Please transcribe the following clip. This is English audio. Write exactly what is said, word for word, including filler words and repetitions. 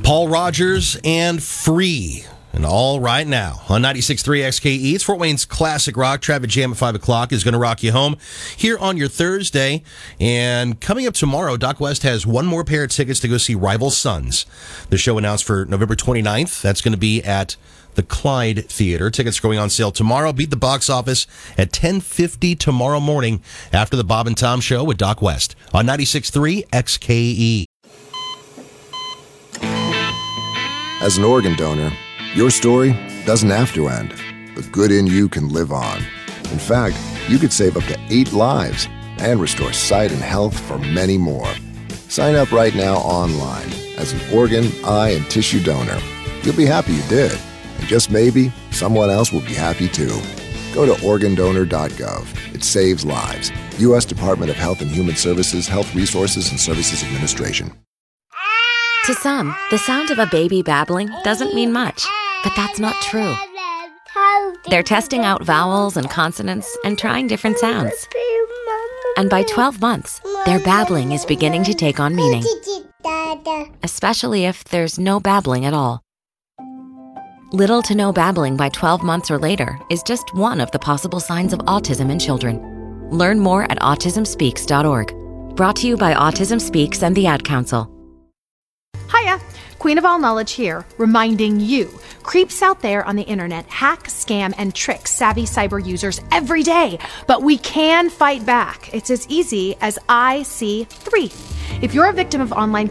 Paul Rogers and Free. And all right now on ninety-six point three X K E. It's Fort Wayne's classic rock. Traffic Jam at five o'clock is going to rock you home here on your Thursday. And coming up tomorrow, Doc West has one more pair of tickets to go see Rival Sons. The show announced for November twenty-ninth. That's going to be at the Clyde Theater. Tickets are going on sale tomorrow. Beat the box office at ten fifty tomorrow morning after the Bob and Tom Show with Doc West on ninety-six point three X K E. As an organ donor, your story doesn't have to end. The good in you can live on. In fact, you could save up to eight lives and restore sight and health for many more. Sign up right now online as an organ, eye, and tissue donor. You'll be happy you did. And just maybe, someone else will be happy too. Go to organ donor dot gov. It saves lives. U S Department of Health and Human Services, Health Resources and Services Administration. To some, the sound of a baby babbling doesn't mean much, but that's not true. They're testing out vowels and consonants and trying different sounds. And by twelve months, their babbling is beginning to take on meaning, especially if there's no babbling at all. Little to no babbling by twelve months or later is just one of the possible signs of autism in children. Learn more at autism speaks dot org. Brought to you by Autism Speaks and the Ad Council. Hiya, Queen of All Knowledge here, reminding you, creeps out there on the internet hack, scam, and trick savvy cyber users every day. But we can fight back. It's as easy as I C three. If you're a victim of online